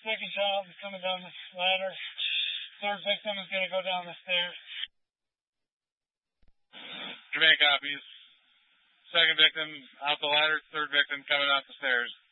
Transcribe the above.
second child is coming down the ladder. Third victim is going to go down the stairs. Command copies. Second victim out the ladder. Third victim coming out the stairs.